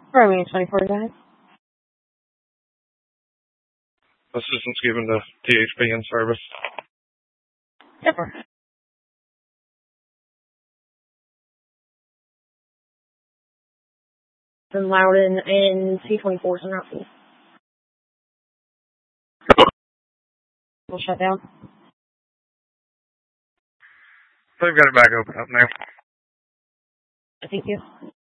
Romeo 24, guys. Assistance given to THP in service. Yep. From Loudon and C-24's in route. We'll shut down. They've got it back open up now. Thank you.